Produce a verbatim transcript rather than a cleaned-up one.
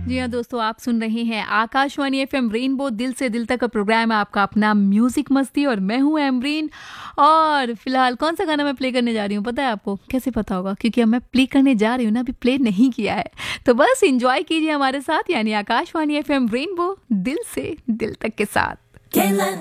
जी हाँ दोस्तों, आप सुन रहे हैं आकाशवाणी एफएम रेनबो दिल से दिल तक का प्रोग्राम है आपका अपना म्यूजिक मस्ती और मैं हूँ एमरीन। और फिलहाल कौन सा गाना मैं प्ले करने जा रही हूँ पता है आपको? कैसे पता होगा? क्योंकि अब मैं प्ले करने जा रही हूँ ना, अभी प्ले नहीं किया है। तो बस एंजॉय कीजिए हमारे साथ, यानी आकाशवाणी एफएम रेनबो दिल से दिल तक के साथ।